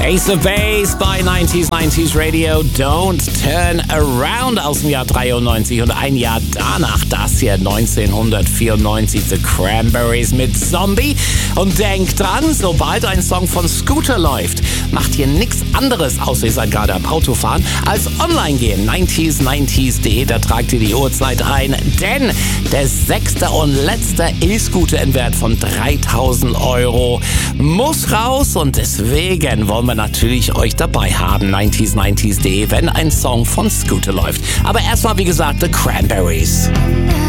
Ace of Base bei 90s Radio. Don't Turn Around aus dem Jahr 93 und ein Jahr danach das hier 1994 The Cranberries mit Zombie. Und denkt dran, sobald ein Song von Scooter läuft, macht ihr nichts anderes, außer ihr seid gerade am Autofahren, als online gehen. 90s90s.de, da tragt ihr die Uhrzeit ein, denn der 6. und letzte E-Scooter im Wert von 3.000 € muss raus und deswegen wollen wir natürlich euch dabei haben, 90s90s.de, wenn ein Song von Scooter läuft. Aber erstmal, wie gesagt, The Cranberries.